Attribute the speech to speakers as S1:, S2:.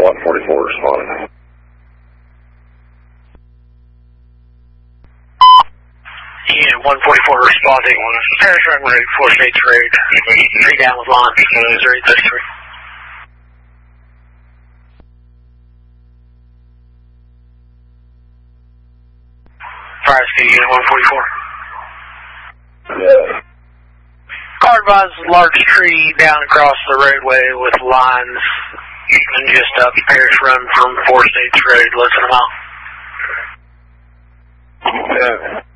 S1: 144 responding.
S2: Yeah, 144 responding. Parish Run Road, 4 States Road. 3 down with line. 0833. Fire speed, 144.
S1: Yeah.
S2: Car advises large tree down across the roadway with lines and just up Parish Run from 4 States Road, less than a mile.
S1: Yeah.